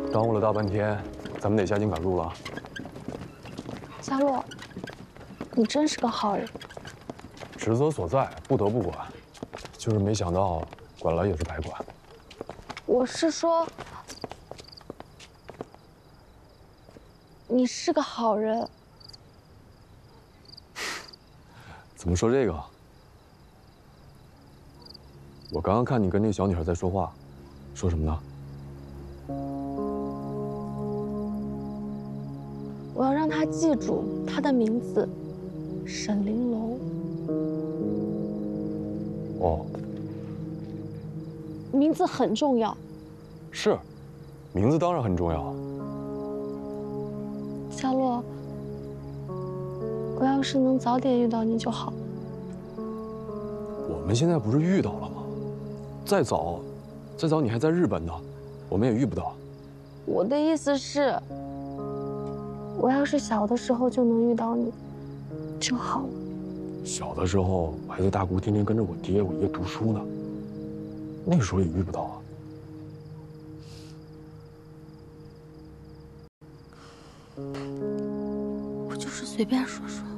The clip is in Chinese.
耽误了大半天，咱们得下井赶路了。 夏洛，你真是个好人。 职责所在，不得不管，就是没想到管了也是白管。 我是说，你是个好人。 怎么说这个？我刚刚看你跟那个小女孩在说话，说什么呢？ 我要让她记住她的名字，沈玲珑。 哦， 名字很重要。 是，名字当然很重要。 夏洛，我要是能早点遇到你就好。 我们现在不是遇到了吗？再早你还在日本呢，我们也遇不到。 我的意思是，我要是小的时候就能遇到你，就好了。 小的时候我还在大姑天天跟着我爹读书呢，那个时候也遇不到啊。 我就是随便说说。